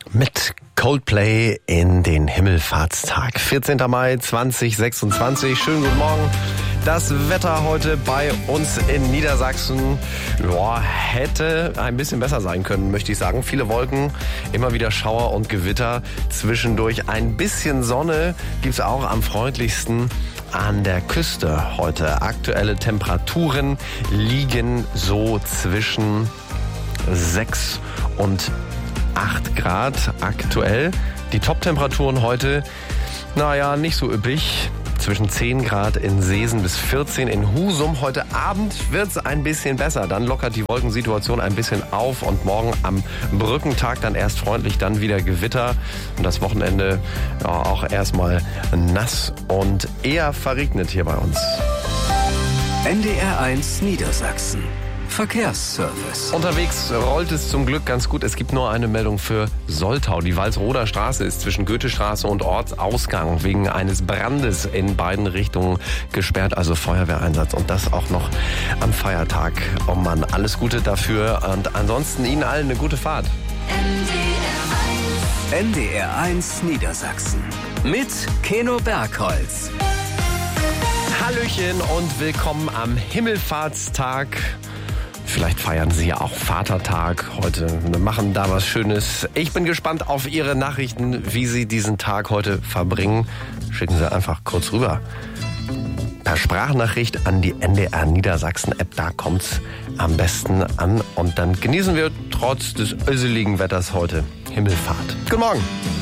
Mit Coldplay in den Himmelfahrtstag. 14. Mai 2026. Schönen guten Morgen. Das Wetter heute bei uns in Niedersachsen hätte ein bisschen besser sein können, möchte ich sagen. Viele Wolken, immer wieder Schauer und Gewitter. Zwischendurch ein bisschen Sonne gibt's auch am freundlichsten an der Küste heute. Aktuelle Temperaturen liegen so zwischen 6 und 8 Grad aktuell. Die Top-Temperaturen heute, nicht so üppig. Zwischen 10 Grad in Seesen bis 14 in Husum. Heute Abend wird's ein bisschen besser. Dann lockert die Wolkensituation ein bisschen auf und morgen am Brückentag dann erst freundlich, dann wieder Gewitter. Und das Wochenende auch erstmal nass und eher verregnet hier bei uns. NDR 1 Niedersachsen. Verkehrsservice. Unterwegs rollt es zum Glück ganz gut. Es gibt nur eine Meldung für Soltau. Die Walsroder Straße ist zwischen Goethestraße und Ortsausgang wegen eines Brandes in beiden Richtungen gesperrt. Also Feuerwehreinsatz und das auch noch am Feiertag. Oh Mann, alles Gute dafür und ansonsten Ihnen allen eine gute Fahrt. NDR 1 Niedersachsen. Mit Keno Bergholz. Hallöchen und willkommen am Himmelfahrtstag. Vielleicht feiern Sie ja auch Vatertag heute, machen da was Schönes. Ich bin gespannt auf Ihre Nachrichten, wie Sie diesen Tag heute verbringen. Schicken Sie einfach kurz rüber. Per Sprachnachricht an die NDR Niedersachsen App, da kommt's am besten an. Und dann genießen wir trotz des öseligen Wetters heute Himmelfahrt. Guten Morgen.